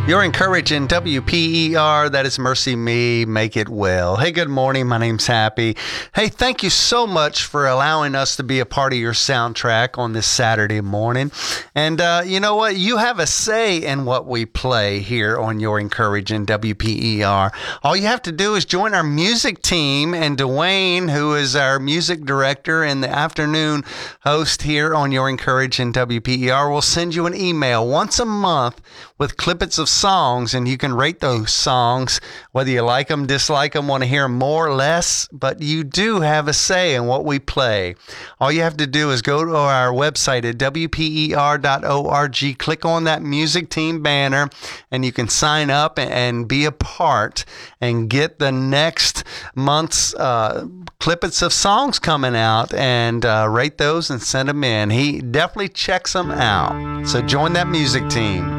You're encouraging WPER. That is Mercy Me, Make It Well. Hey, good morning. My name's Happy. Hey, thank you so much for allowing us to be a part of your soundtrack on this Saturday morning. And you know what? You have a say in what we play here on Your Encouraging WPER. All you have to do is join our music team, and Dwayne, who is our music director and the afternoon host here on Your Encouraging WPER, will send you an email once a month with clippets of songs, and you can rate those songs, whether you like them, dislike them, want to hear more or less, but you do have a say in what we play. All you have to do is go to our website at WPER.org, click on that music team banner, and you can sign up and be a part and get the next month's clippets of songs coming out, and rate those and send them in. He definitely checks them out. So join that music team.